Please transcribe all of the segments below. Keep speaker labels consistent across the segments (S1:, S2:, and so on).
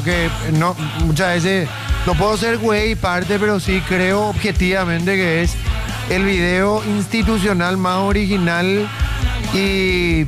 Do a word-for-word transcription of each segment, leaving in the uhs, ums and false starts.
S1: que no, muchas veces no puedo ser güey parte, pero sí creo objetivamente que es el video institucional más original y,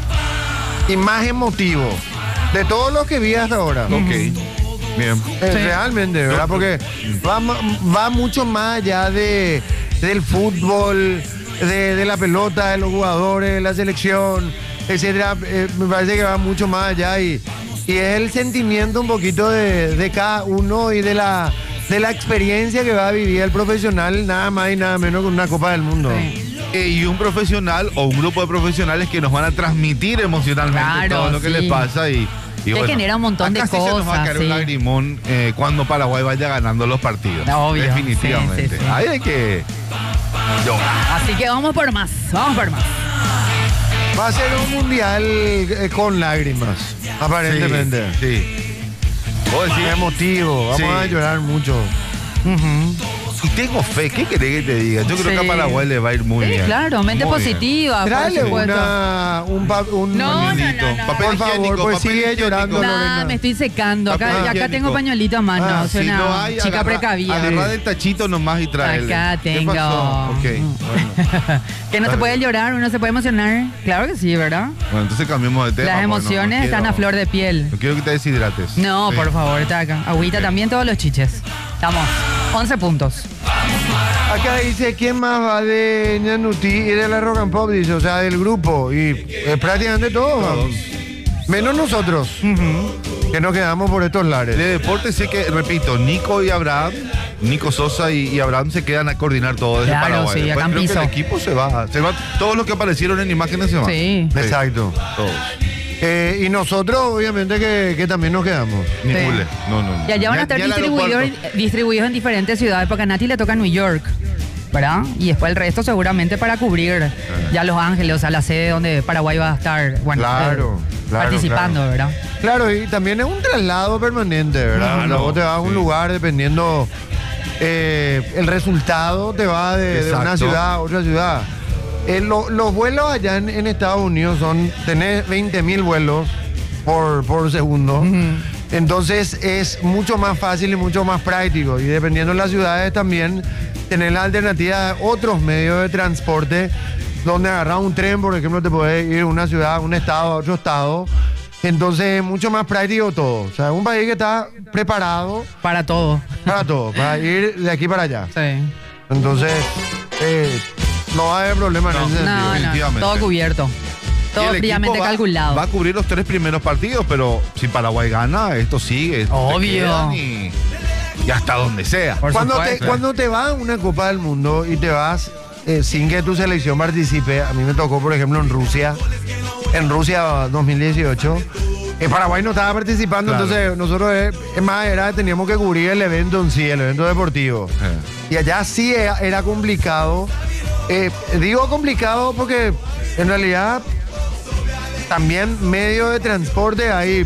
S1: y más emotivo de todos los que vi hasta ahora.
S2: Ok. Bien.
S1: Eh, sí. Realmente, ¿verdad? Porque va, va mucho más allá de, del fútbol, de, de la pelota, de los jugadores, de la selección, etcétera. Eh, me parece que va mucho más allá y, y es el sentimiento un poquito de, de cada uno y de la, de la experiencia que va a vivir el profesional, nada más y nada menos con una Copa del Mundo.
S2: Sí. Eh, y un profesional o un grupo de profesionales que nos van a transmitir emocionalmente
S3: claro,
S2: todo lo que
S3: sí.
S2: les pasa y
S3: Y
S2: bueno,
S3: genera un montón de
S2: acá sí
S3: cosas.
S2: se nos va a caer
S3: sí.
S2: un lagrimón eh, cuando Paraguay vaya ganando los partidos.
S3: Obvio,
S2: definitivamente.
S3: sí, sí, sí.
S2: Ahí hay que llorar.
S3: Así que vamos por más, vamos por más.
S1: Va a ser un mundial eh, con lágrimas, aparentemente.
S2: Sí. sí. ¿Vos decís?
S1: Emotivo, vamos
S2: Sí.
S1: a llorar mucho. Uh-huh.
S2: Y tengo fe, ¿qué querés que te diga? Yo creo
S3: Sí.
S2: que a Paraguay le va a ir muy
S3: Sí,
S2: bien.
S3: claro, mente
S2: Muy
S3: positiva, por
S1: Tráele
S3: supuesto.
S1: una, un, pa- un
S3: No, no,
S2: pañuelito,
S3: no, no.
S2: papel
S1: Por favor,
S2: higiénico,
S1: pues
S2: papel
S1: sigue
S2: higiénico.
S1: llorando,
S3: Nah,
S1: Lorena.
S3: me estoy secando. Acá,
S2: Papel
S3: acá
S2: higiénico.
S3: tengo pañuelito a mano.
S1: Ah,
S3: soy
S2: Si
S3: una
S2: no hay,
S3: chica
S2: agarra,
S3: precavida.
S2: agarra del tachito nomás y tráele.
S3: Acá
S2: ¿Qué
S3: tengo.
S2: pasó? Ok, bueno.
S3: Que no se puede llorar, uno se puede emocionar. Claro que sí, ¿verdad?
S2: Bueno, entonces cambiemos de tema.
S3: Las
S2: pues, no,
S3: emociones
S2: no
S3: están
S2: quiero-
S3: a flor de piel.
S2: No quiero que te deshidrates.
S3: No,
S2: Sí.
S3: por favor, está acá. Agüita también, todos los chiches. Estamos, once puntos.
S1: Acá dice, ¿quién más va de Ñanuti y de la Rock and Pop? Dice, o sea, del grupo. Y eh, prácticamente todos, vamos. Menos nosotros, que nos quedamos por estos lares.
S2: De deporte sé que, repito, Nico y Abraham, Nico Sosa y, y Abraham se quedan a coordinar todo desde
S3: Claro,
S2: Paraguay.
S3: sí,
S2: Después
S3: acá en
S2: creo que
S3: piso.
S2: el equipo se va, se va. Todos los que aparecieron en imágenes se van.
S3: Sí.
S1: Exacto.
S2: Todos.
S1: Eh, y nosotros, obviamente, que, que también nos quedamos.
S2: Ni
S3: Sí.
S2: Jule. No, no. no.
S3: Y allá van a estar
S2: Ya el
S3: distribuidos,
S2: aeropuerto.
S3: distribuidos en diferentes ciudades, porque a Nati le toca New York, ¿verdad? Y después el resto seguramente para cubrir ya Los Ángeles, o sea, la sede donde Paraguay va a estar, bueno,
S1: Claro,
S3: eh,
S1: claro,
S3: participando,
S1: claro.
S3: ¿verdad?
S1: Claro, y también es un traslado permanente, ¿verdad?
S2: Claro,
S1: O sea, vos te vas a un
S2: sí.
S1: lugar dependiendo eh, el resultado, te va de, de una
S2: Exacto.
S1: ciudad a otra ciudad. Eh, lo- los vuelos allá en, en Estados Unidos son, tenés veinte mil vuelos por, por segundo. Entonces es mucho más fácil y mucho más práctico. Y dependiendo de las ciudades también, tener la alternativa de otros medios de transporte, donde agarrar un tren, por ejemplo, te puedes ir de una ciudad, a un estado, a otro estado. Entonces es mucho más práctico todo. O sea, es un país que está preparado
S3: Para todo.
S1: para todo, para ir de aquí para allá.
S3: Sí.
S1: Entonces, eh, no va a haber problema en
S2: No.
S1: ese sentido.
S3: No, no,
S2: definitivamente.
S3: todo cubierto.
S2: Y
S3: Todo
S2: el equipo
S3: fríamente
S2: va-
S3: calculado.
S2: Va a cubrir los tres primeros partidos, pero si Paraguay gana, esto sigue. esto se
S3: Obvio.
S2: quedan Y, y hasta donde sea.
S3: Por
S1: Cuando te,
S3: supuesto.
S1: cuando te vas a una Copa del Mundo y te vas eh, sin que tu selección participe, a mí me tocó, por ejemplo, en Rusia, en Rusia dos mil dieciocho, eh, Paraguay no estaba participando,
S2: Claro.
S1: entonces nosotros, eh, es más, era, teníamos que cubrir el evento en sí, el evento deportivo.
S2: Eh.
S1: Y allá sí era, era complicado. Eh, digo complicado porque en realidad también medios de transporte hay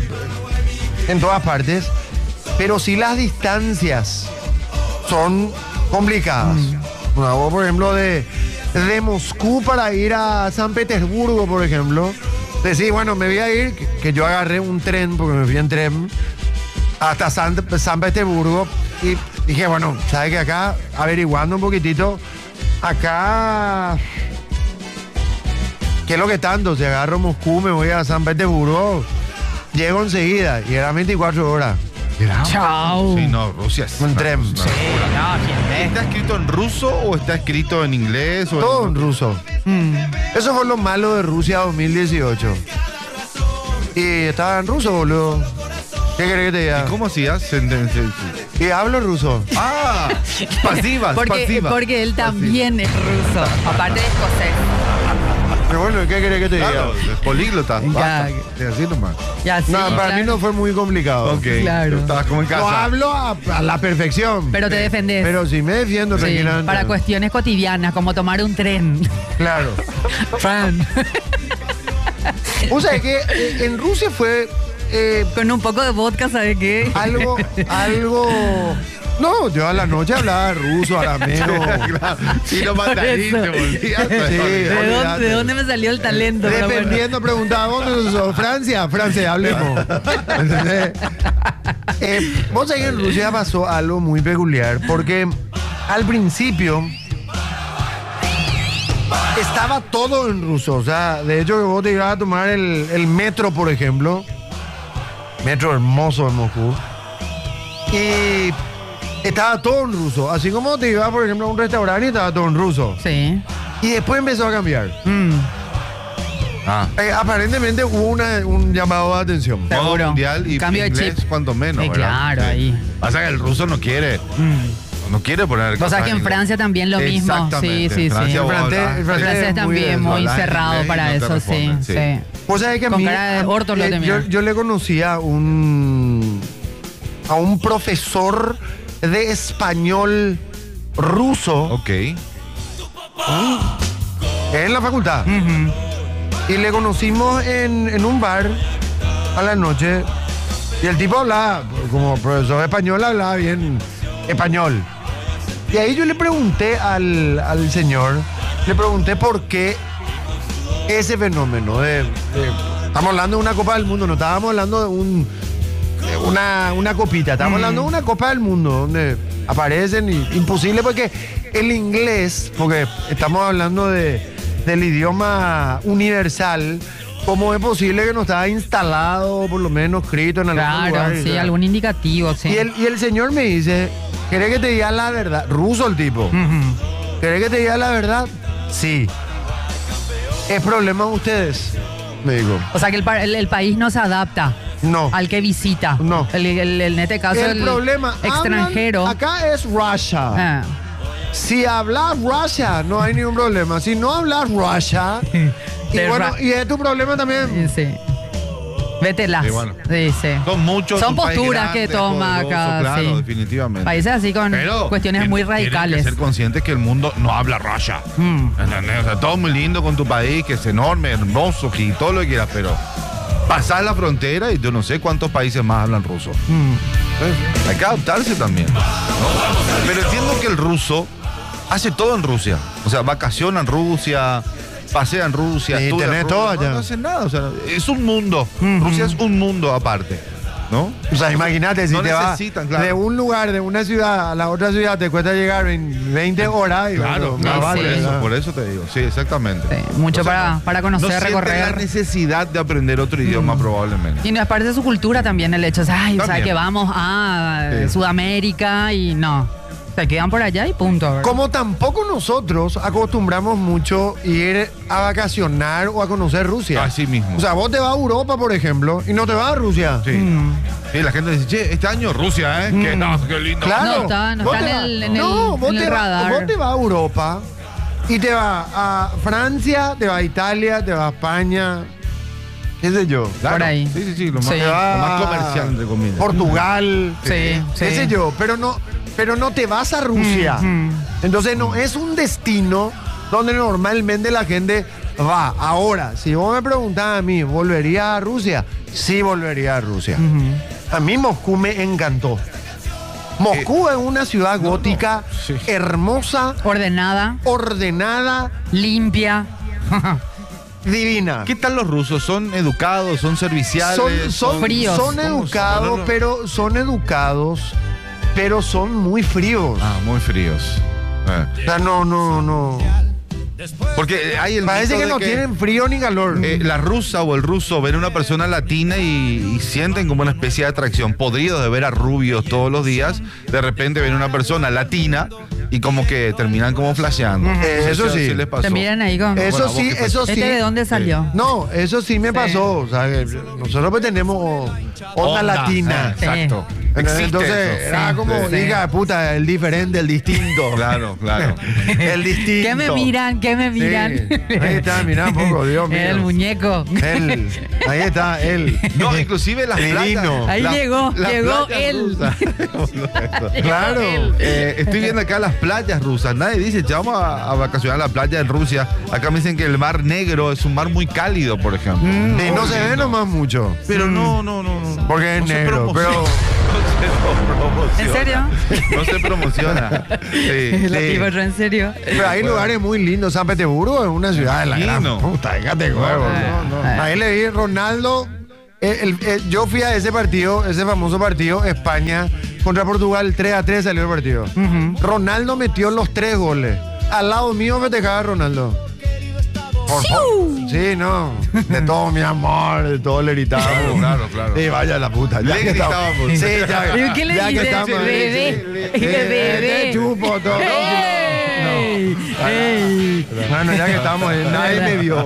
S1: en todas partes, pero sí las distancias son complicadas. Bueno, vos, por ejemplo, de, de Moscú para ir a San Petersburgo, por ejemplo, decís, bueno, me voy a ir, que, que yo agarré un tren, porque me fui en tren, hasta San, San Petersburgo, y dije, bueno, ¿sabes que acá, averiguando un poquitito, acá, ¿qué es lo que tanto? Si agarro Moscú, me voy a San Petersburgo, llego enseguida, y eran veinticuatro horas.
S3: Chao.
S2: Sí, no, Rusia es
S1: Un
S2: una
S1: tren.
S2: cosa, una
S3: Sí,
S2: locura.
S3: no, ¿quién
S2: ¿Está escrito en ruso o está escrito en inglés? O
S1: Todo en ruso.
S3: Mm.
S1: Eso fue lo malo de Rusia dos mil dieciocho. Y estaba en ruso, boludo. ¿Qué querés que te diga?
S2: ¿Y cómo hacías? Se- se- se-
S1: Y hablo ruso.
S2: Ah, pasivas,
S3: Porque,
S2: pasivas.
S3: porque él también es ruso, aparte de escocés.
S1: Pero bueno, ¿qué querés que te diga?
S2: Claro, es políglota.
S3: Ya.
S2: Basta. Sí, así nomás.
S3: Ya, sí,
S1: No, para
S3: claro.
S1: mí no fue muy complicado.
S2: Ok.
S3: Claro.
S2: Estabas como en
S1: Lo
S2: casa.
S1: hablo a, a la perfección.
S3: Pero te defendés.
S1: Pero sí me defiendo
S3: Sí,
S1: tranquilamente.
S3: para cuestiones cotidianas, como tomar un tren.
S1: Claro.
S3: Fran.
S1: O sea, que eh, en Rusia fue eh,
S3: Con un poco de vodka, ¿sabe qué?
S1: algo, algo No, yo a la noche hablaba ruso, arameo.
S2: Claro, si no mandarín,
S3: Por
S2: te
S3: eso.
S2: volvías.
S1: Sí.
S3: ¿De dónde,
S1: olvídate.
S3: de dónde me salió el talento? Pero bueno.
S1: Dependiendo, preguntaba, ¿dónde sos? Francia, Francia, hablemos. ¿Entendés? Eh, vos sabés que en Rusia pasó algo muy peculiar, porque al principio estaba todo en ruso. O sea, de hecho que vos te ibas a tomar el, el metro, por ejemplo. Metro hermoso de Moscú. Y estaba todo en ruso. Así como te ibas, por ejemplo, a un restaurante y estaba todo en ruso.
S3: Sí.
S1: Y después empezó a cambiar.
S3: Mm,
S2: Ah.
S1: Eh, aparentemente hubo una- un llamado de atención.
S2: Modo
S3: Seguro.
S2: mundial y
S3: Cambio de
S2: inglés,
S3: chip.
S2: cuanto menos,
S3: Sí,
S2: ¿verdad?
S3: claro, ahí.
S2: Pasa que el ruso no quiere,
S3: mm.
S2: no quiere poner
S3: Vos sabés que en
S2: inglés.
S3: Francia también lo mismo. Sí,
S2: Exactamente.
S3: sí, sí.
S2: Francia, vos
S1: El francés-
S2: hablas-
S1: el
S3: El
S1: francés
S3: francés
S1: es muy
S3: también
S1: denso,
S3: muy
S2: hablas
S3: cerrado
S2: inglés y
S3: para
S2: no te
S3: eso, sí,
S2: responden,
S3: sí.
S2: sí.
S1: Vos sabés que a
S3: Con
S1: mí,
S3: cara de
S1: a-
S3: orto lo
S1: eh,
S3: te
S1: yo,
S3: mira.
S1: yo le conocía a un a un profesor de español ruso
S2: Ok.
S1: en la facultad.
S3: Ujú.
S1: Y le conocimos en, en un bar a la noche. Y el tipo hablaba, como profesor de español, hablaba bien español. Y ahí yo le pregunté al, al señor, le pregunté por qué ese fenómeno de, de- estamos hablando de una Copa del Mundo, no estábamos hablando de un de una, una copita, estamos hablando de una Copa del Mundo donde aparecen y, imposible porque el inglés, porque estamos hablando de, del idioma universal, ¿cómo es posible que no estaba instalado, por lo menos escrito en algún lugar?
S3: Claro, sí,
S1: O sea,
S3: algún indicativo, sí.
S1: y el, y el señor me dice, ¿querés que te diga la verdad? Ruso el tipo.
S3: Ujú.
S1: ¿Querés que te diga la verdad? Sí. ¿Es problema de ustedes? Me digo.
S3: O sea que el, pa- el- el país no se adapta
S1: No.
S3: al que visita.
S1: No.
S3: El, el- el- en este caso,
S1: El, problema
S3: extranjero.
S1: hablan- acá es Russia.
S3: Ah,
S1: Si hablas Russia, no hay ningún problema. Si no hablas Russia, y
S3: De
S1: bueno,
S3: ra-
S1: y es tu problema también.
S3: sí, sí. Vételas.
S2: Sí, bueno.
S3: Sí, sí.
S2: Son muchos.
S3: Son
S2: un país
S3: posturas que
S2: grande,
S3: toma
S2: poderoso,
S3: acá,
S2: Claro,
S3: sí.
S2: definitivamente.
S3: Países así con
S2: Pero
S3: cuestiones
S2: tienen-
S3: muy
S2: tienen
S3: radicales.
S2: que ser conscientes que el mundo no habla Russia.
S3: Mm.
S2: ¿Entendés? O sea, todo muy lindo con tu país, que es enorme, hermoso, y todo lo que quieras, pero pasar la frontera y yo no sé cuántos países más hablan ruso.
S3: Mm.
S2: Hay que adaptarse también, ¿no? Pero entiendo que el ruso hace todo en Rusia. O sea, vacaciona en Rusia, pasea en Rusia,
S1: Sí,
S2: estudia en
S1: tenés
S2: Rusia.
S1: todo
S2: No,
S1: allá.
S2: no hace nada. O sea, es un mundo.
S3: Ujú.
S2: Rusia es un mundo aparte, ¿no?
S1: O sea, imagínate, si
S2: No
S1: te vas
S2: necesitan, claro.
S1: de un lugar, de una ciudad a la otra ciudad, te cuesta llegar en veinte horas. Y
S2: Claro,
S1: bueno,
S2: claro,
S1: más
S2: por
S1: vale,
S2: eso,
S1: ¿verdad?
S2: por eso te digo. Sí, exactamente.
S3: Sí, mucho para-
S2: no-
S3: para conocer,
S2: no sienten
S3: recorrer.
S2: la necesidad de aprender otro idioma probablemente.
S3: Y no es parte de su cultura también el hecho. O sea, ay, o sea,
S2: También.
S3: que vamos a
S2: Sí.
S3: Sudamérica y no. Se quedan por allá y punto. ¿verdad?
S1: Como tampoco nosotros acostumbramos mucho ir a vacacionar o a conocer Rusia.
S2: Así mismo.
S1: O sea, vos te vas a Europa, por ejemplo, y no te vas a Rusia.
S2: Sí.
S3: Mm.
S2: Y la gente dice, che, este año Rusia, ¿eh? Que no, qué lindo.
S1: Claro.
S3: No está- no
S1: Vos
S3: está
S1: te
S3: en
S1: vas-
S3: el- en el-
S1: no, vos
S3: en el
S1: te vas-
S3: radar.
S1: Vos te vas a Europa y te vas a Francia, te vas a Italia, te vas a España, qué sé yo.
S2: Claro.
S3: Por ahí.
S2: Sí, sí, sí, lo más,
S3: Sí.
S1: Te
S2: lo
S1: vas
S2: más
S1: a
S2: comercial, entre comillas.
S1: Portugal,
S3: Sí,
S1: qué
S3: sí.
S1: sé yo, pero no, pero no te vas a Rusia.
S3: Mm, mm.
S1: Entonces no es un destino donde normalmente la gente va. Ahora, si vos me preguntás a mí, ¿volvería a Rusia? Sí, volvería a Rusia.
S3: Ujú.
S1: A mí Moscú me encantó. Moscú es una ciudad gótica,
S2: sí.
S1: hermosa,
S3: Ordenada,
S1: ordenada,
S3: limpia.
S1: divina.
S2: ¿Qué tal los rusos? ¿Son educados? ¿Son serviciales?
S1: Son, son,
S3: Fríos.
S1: son
S2: ¿Cómo son?
S1: educados,
S2: No, no, no.
S1: pero son educados, pero son muy fríos.
S2: Ah, muy fríos. Eh.
S1: O sea, no, no, no.
S2: Porque hay el
S1: Parece
S2: mito
S1: que
S2: de
S1: no tienen frío ni calor.
S2: eh, la rusa o el ruso ven a una persona latina y, y sienten como una especie de atracción. Podridos de ver a rubios todos los días, de repente ven a una persona latina y como que terminan como flasheando.
S3: Ujú.
S2: No sé
S1: Eso
S2: si-
S1: sí.
S2: si les pasó.
S3: Te miran ahí con.
S1: Eso
S2: Bueno, vos
S1: sí,
S2: qué
S1: eso sí.
S3: ¿Este de dónde salió?
S1: No, eso sí me
S3: Sí.
S1: pasó. O sea, que nosotros pues tenemos onda, latina.
S2: eh, exacto.
S3: Sí.
S2: Existe
S1: Entonces,
S2: eso.
S1: era
S3: Sí.
S1: como,
S3: Sí.
S1: diga, puta, el diferente, el distinto.
S2: Claro, claro.
S1: El distinto.
S3: ¿Qué me miran? ¿Qué me
S1: Sí.
S3: miran?
S1: Ahí está, mirá un poco, Dios mío.
S3: El muñeco.
S1: Él. Ahí está, él.
S2: No, inclusive las
S1: El
S2: playas.
S1: hino.
S3: Ahí llegó,
S2: las
S3: llegó
S2: playas
S3: él.
S2: rusas.
S1: Claro.
S2: Eh, estoy viendo acá las playas rusas. Nadie dice, ya vamos a, a vacacionar a la playa en Rusia. Acá me dicen que el mar negro es un mar muy cálido, por ejemplo.
S1: Y no se ve nomás mucho.
S2: Pero no, no, no, no.
S1: Porque es
S2: No se
S1: negro,
S2: promociona.
S1: pero
S2: se promociona.
S3: ¿En serio?
S2: No se promociona. Sí,
S3: La
S2: sí.
S3: tipa, ¿en serio?
S1: Pero hay lugares muy lindos. San Petersburgo es una ciudad de la gran
S2: Lindo.
S1: puta. Déjate huevo.
S3: no, no.
S1: Ahí le vi Ronaldo. eh, el- eh, yo fui a ese partido, ese famoso partido, España contra Portugal, tres a tres salió el partido.
S3: Ujú.
S1: Ronaldo metió los tres goles. Al lado mío festejaba Ronaldo. Por favor. Sí, no. De todo mi amor, de todo le gritaba.
S2: Claro, claro, claro.
S1: Sí, vaya la puta. Ya
S2: Le
S1: que estamos-
S2: gritábamos.
S1: Sí, ya.
S3: ¿Y qué le
S1: ya que
S3: dice?
S1: estamos ahí,
S3: Bebé.
S1: sí, sí,
S3: Bebé.
S1: te chupo todo.
S3: ¡Ey! ¡Ey!
S1: Bueno, ya que estamos ahí, nadie me vio.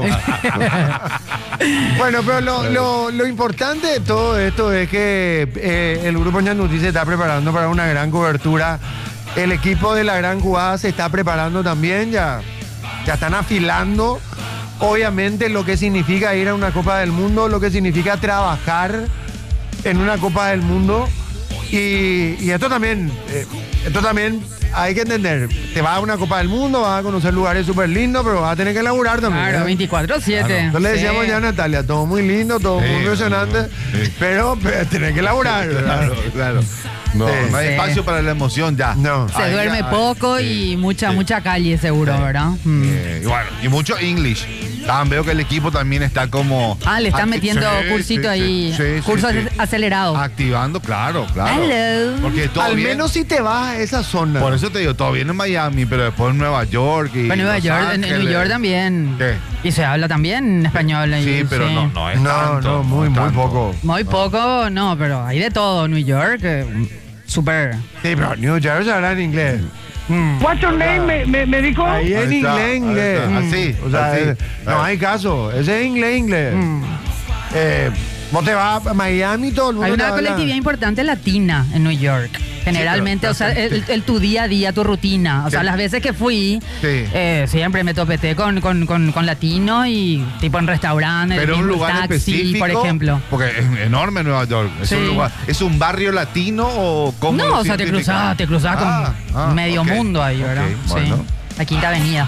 S1: Bueno, pero lo, lo- lo importante de todo esto es que eh, el Grupo Ñandutí se está preparando para una gran cobertura. El equipo de la gran jugada se está preparando también, ya, ya están afilando, obviamente, lo que significa ir a una Copa del Mundo, lo que significa trabajar en una Copa del Mundo. Y, y esto también, eh, esto también hay que entender. Te vas a una Copa del Mundo, vas a conocer lugares súper lindos, pero vas a tener que laburar también.
S3: Claro,
S1: ¿eh?
S3: veinticuatro siete.
S1: Entonces le decíamos
S3: Sí.
S1: ya a Natalia, todo muy lindo, todo
S2: Sí,
S1: muy impresionante,
S2: sí.
S1: pero, pero tenés que laburar, ¿verdad?
S2: Claro, claro. No,
S1: Sí.
S2: no hay
S3: Sí.
S2: espacio para la emoción ya.
S1: No.
S3: Se
S2: Ahí
S3: duerme
S2: ya-
S3: poco
S2: sí,
S3: y mucha,
S2: sí.
S3: mucha calle seguro, ¿verdad? Mm.
S2: Eh, y bueno, y mucho English. Ah, veo que el equipo también está como.
S3: Ah, le están
S2: acti-
S3: metiendo
S2: Sí,
S3: cursito
S2: sí,
S3: ahí,
S2: sí, sí,
S3: curso
S2: sí,
S3: ac-
S2: sí.
S3: acelerado.
S2: Activando, claro, claro.
S3: Hello.
S2: Porque todo
S1: Al
S2: bien-
S1: menos si te vas a esa zona.
S2: Por eso te digo, todo bien en Miami, pero después en Nueva York y.
S3: Pero en Nueva
S2: Los
S3: York, en, en New
S2: Ángeles.
S3: York también.
S2: ¿Qué?
S3: Y se habla también español. ahí,
S2: Sí, pero no, no es
S1: No,
S2: tanto.
S1: no, muy,
S2: es
S1: muy
S2: tanto.
S1: poco.
S3: Muy poco, no, pero hay de todo. New York, eh, súper.
S1: Sí, pero New Jersey habla en inglés. Mm.
S4: What's your name, me, me, me dijo?
S1: Ahí en
S2: Ahí está,
S1: inglés,
S2: ahí
S1: inglés.
S2: está. Así,
S1: O sea,
S2: así.
S1: eh, no hay caso. Ese es inglés, inglés.
S3: Mm.
S1: Eh, vos te vas a Miami, todo el mundo
S3: Hay
S1: te
S3: una
S1: habla.
S3: colectividad importante latina en New York. Generalmente, o sea, el, el tu día a día, tu rutina. O sea,
S2: Sí.
S3: las veces que fui,
S2: Sí.
S3: eh, siempre me topeté con, con, con, con latinos y tipo en restaurantes,
S2: Pero un
S3: mismo
S2: lugar
S3: taxi,
S2: específico.
S3: por ejemplo.
S2: Porque es enorme Nueva York. Es,
S3: Sí.
S2: un, lugar, ¿Es un barrio latino o cómo?
S3: No,
S2: lo
S3: o sea, te
S2: cientifican?
S3: cruzás, te cruzás
S2: Ah,
S3: con
S2: ah,
S3: medio
S2: ok,
S3: mundo ahí, ¿verdad?
S2: ok, bueno.
S3: Sí. La Quinta Avenida.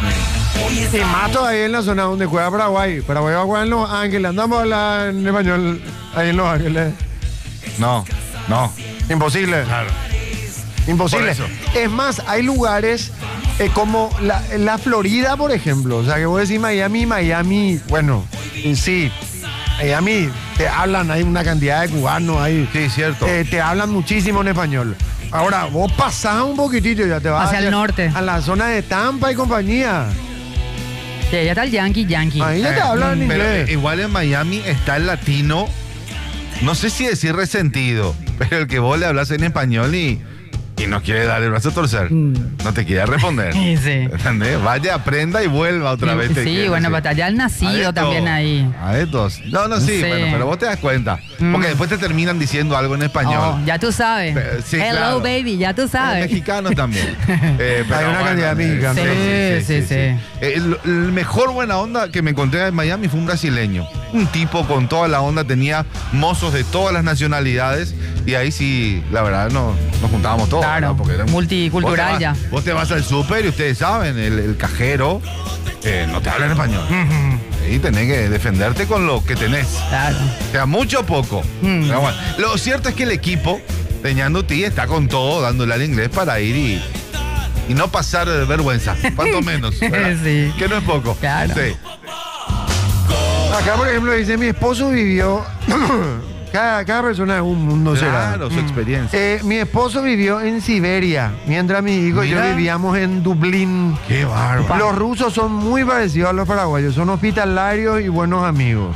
S1: Y más todavía en la zona donde juega Paraguay. Paraguay va a jugar en Los Ángeles. Andamos a hablar en español ahí en Los Ángeles.
S2: No, no.
S1: Imposible.
S2: Claro.
S1: Imposible.
S2: Por eso.
S1: Es más, hay lugares eh, como la, la Florida, por ejemplo. O sea, que vos decís Miami, Miami, bueno, y sí. Miami, te hablan, hay una cantidad de cubanos ahí.
S2: Sí, cierto.
S1: Eh, te hablan muchísimo en español. Ahora, vos pasás un poquitito y ya te vas
S3: Hacia el norte.
S1: a la zona de Tampa y compañía.
S3: Sí, ya está el Yankee, Yankee.
S1: Ahí ya te
S2: Eh,
S1: hablan en
S2: pero
S1: inglés.
S2: eh, igual en Miami está el latino, no sé si decir resentido, pero el que vos le hablas en español y, y no quiere dar el brazo a torcer,
S3: Mm.
S2: no te quiere responder.
S3: Sí, sí.
S2: ¿Entendés? Vaya, aprenda y vuelva otra vez. te
S3: Sí,
S2: quiere
S3: bueno,
S2: decir.
S3: pero allá el
S2: A
S3: nacido
S2: de
S3: también
S2: todo,
S3: ahí.
S2: A de todos. No, no, sí,
S3: Sí.
S2: bueno, pero vos te das cuenta.
S3: Mm.
S2: Porque después te terminan diciendo algo en español.
S3: Oh, ya tú sabes.
S2: Pe- sí,
S3: Hello,
S2: claro.
S3: baby, ya tú
S2: Eh,
S3: sabes.
S2: Mexicanos también. Eh, pero
S1: Hay una cantidad de
S2: eh,
S1: mexicanos.
S3: Sí, sí, sí.
S2: Eh, el, el mejor buena onda que me encontré en Miami fue un brasileño. Un tipo con toda la onda, tenía mozos de todas las nacionalidades. Y ahí sí, la verdad, no, nos juntábamos todos.
S3: Claro,
S2: ¿no? Porque era-
S3: multicultural
S2: vos te
S3: ya.
S2: vas- Vos te vas al súper y ustedes saben, el, el cajero eh, no te habla en español. Y tenés que defenderte con lo que tenés.
S3: Claro.
S2: O sea, mucho o poco.
S3: Mm.
S2: Pero bueno, lo cierto es que el equipo de Ñandutí está con todo, dándole al inglés para ir y, y no pasar de vergüenza, cuanto menos. ¿verdad?
S3: Sí.
S2: Que no es poco.
S3: Claro.
S2: Sí.
S1: Acá, por ejemplo, dice, mi esposo vivió... cada, cada persona es un mundo, será.
S2: Claro, su experiencia.
S1: Eh, mi esposo vivió en Siberia, vientras mi hijo y yo
S2: Mira.
S1: vivíamos en Dublín.
S2: Qué bárbaro.
S1: Los rusos son muy parecidos a los paraguayos, son hospitalarios y buenos amigos.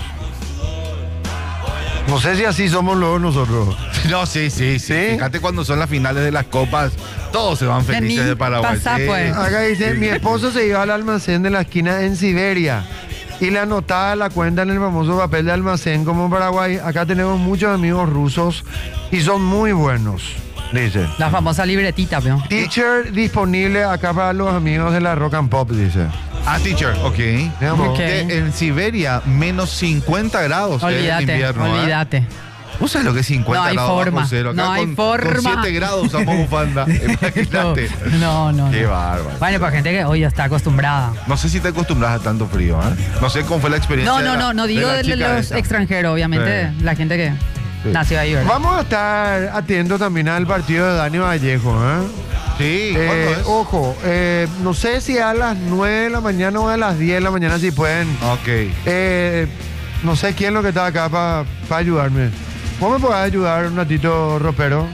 S1: No sé si así somos luego nosotros.
S2: No, sí, sí, sí. Fíjate cuando son las finales de las copas, todos se van felices
S3: Vení,
S2: de Paraguay.
S3: pasá,
S2: Sí.
S3: pues.
S1: Acá dice, mi esposo se iba al almacén de la esquina en Siberia y le anotaba la cuenta en el famoso papel de almacén como en Paraguay. Acá tenemos muchos amigos rusos y son muy buenos, dice.
S3: La famosa libretita, pero.
S1: Teacher disponible acá para los amigos de la Rock and Pop, dice.
S2: Ah, teacher, ok.
S1: Veamos.
S3: Ok.
S2: Que en Siberia, menos cincuenta grados es el
S3: Olvídate,
S2: invierno. ¿eh?
S3: olvídate.
S2: ¿Vos sabés lo que es cincuenta
S3: No hay
S2: grados
S3: forma,
S2: bajo cero? Acá
S3: no hay
S2: con,
S3: forma.
S2: Con siete grados usamos bufanda. Imagínate.
S3: No, no,
S2: Qué
S3: no.
S2: bárbaro.
S3: Bueno, para gente que hoy ya está acostumbrada.
S2: No sé si te acostumbras a tanto frío, ¿eh? No sé cómo fue la experiencia.
S3: No,
S2: de
S3: no,
S2: la-
S3: no, no
S2: de
S3: digo
S2: la
S3: de,
S2: chica
S3: los
S2: esa.
S3: extranjeros, obviamente.
S2: Sí.
S3: La gente que.
S2: Sí.
S3: nació ahí, ¿verdad?
S1: Vamos a estar atentos también al partido de Dani Vallejo, ¿eh?
S2: Sí, ¿cuándo
S1: Eh,
S2: es?
S1: ojo, eh, no sé si a las nueve de la mañana o a las diez de la mañana si pueden.
S2: Ok.
S1: Eh, no sé quién es lo que está acá para ayudarme. ¿Vos me podés ayudar un ratito, ropero?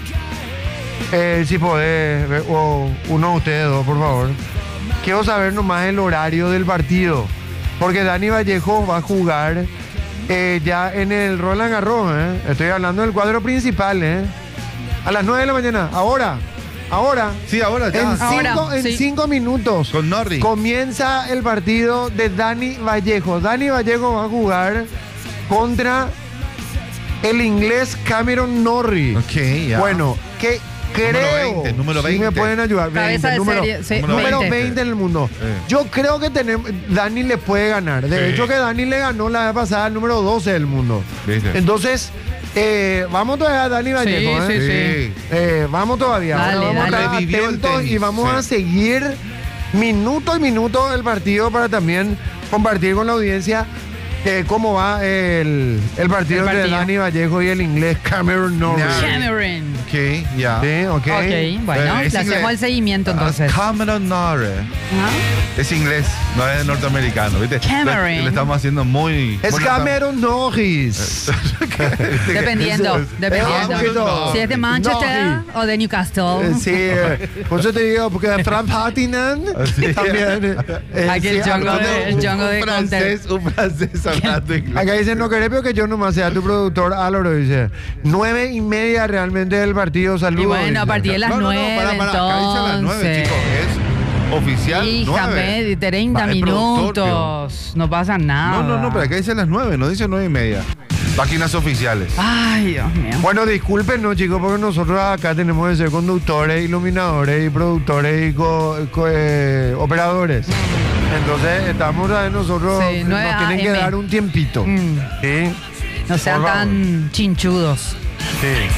S1: Eh, si podés, eh, o uno de ustedes dos, por favor. Quiero saber nomás el horario del partido. Porque Dani Vallejo va a jugar eh, ya en el Roland Garros, ¿eh? Estoy hablando del cuadro principal, ¿eh? A las nueve de la mañana, ahora, ahora.
S2: Sí, ahora ya.
S1: En,
S3: Ahora,
S1: cinco, en
S3: sí.
S1: cinco minutos
S2: Con Norri.
S1: comienza el partido de Dani Vallejo. Dani Vallejo va a jugar contra el inglés Cameron Norrie.
S2: Ok, ya.
S1: Bueno, que creo
S2: veinte, número
S1: sí
S2: veinte.
S1: me pueden ayudar.
S3: Cabeza de
S1: número,
S3: serie, sí,
S1: número
S3: veinte.
S1: veinte en el mundo.
S2: Eh.
S1: Yo creo que tenemos, Dani le puede ganar. De
S2: Sí.
S1: hecho que Dani le ganó la vez pasada al número doce del mundo.
S2: ¿Viste?
S1: Entonces, eh, vamos todavía a Dani Vallejo.
S3: sí,
S1: ¿eh?
S3: sí.
S1: Eh, vamos todavía.
S3: Dale,
S1: Ahora vamos
S3: dale.
S1: a estar
S2: Revivió el
S1: atentos
S2: tenis,
S1: y vamos
S2: sí.
S1: a seguir minuto y minuto el partido para también compartir con la audiencia eh, cómo va el, el partido
S3: El
S1: entre
S3: partido.
S1: Dani Vallejo y el inglés Cameron Norrie.
S2: Ya.
S3: Cameron.
S2: Ok, ya.
S1: Sí, ok.
S3: Ok, bueno,
S2: Eh, es
S3: le hacemos
S2: inglés.
S3: el seguimiento
S2: Ah,
S3: entonces.
S2: Cameron Norrie.
S3: ¿Ah?
S2: Es inglés, no es norteamericano, ¿viste?
S3: Cameron.
S2: Le, le estamos haciendo muy...
S1: Es
S2: muy
S1: Cameron Norris.
S3: Dependiendo,
S1: Eso-
S3: dependiendo.
S1: Eh, un poquito-
S3: Si es de Manchester
S1: Norrie.
S3: o de Newcastle.
S1: Eh, Sí, eh, por eso te digo, porque Frank Hartinen
S2: Sí.
S1: también. eh,
S3: Aquí el
S1: sí,
S3: chongo
S1: acá-
S3: de- el chongo de
S2: un francés, un francés hablando inglés.
S1: Acá dicen, no querés, pero que yo nomás sea tu productor, Álvaro, dice. Nueve y media realmente del partido, saludos.
S3: Y bueno,
S1: dice.
S3: a partir de las
S2: No, no, no,
S3: nueve,
S2: para, para, acá dice a las nueve,
S3: entonces.
S2: chicos, es oficial
S3: Hija,
S2: nueve.
S3: de treinta
S2: Va, el productor,
S3: minutos. No pasa nada.
S2: No, no, no, pero acá dice las nueve, no dice nueve y media. Páginas oficiales.
S3: Ay, Dios mío.
S1: Bueno, disculpen, no, chicos, porque nosotros acá tenemos que ser conductores, iluminadores y productores y co- co- eh, operadores. Entonces, estamos ¿sabes? nosotros,
S3: Sí,
S1: nos
S3: nueve
S1: tienen que
S3: A M.
S1: dar un tiempito.
S3: Mm.
S1: ¿Sí?
S3: No sean
S1: Por favor.
S3: tan chinchudos.
S1: Sí.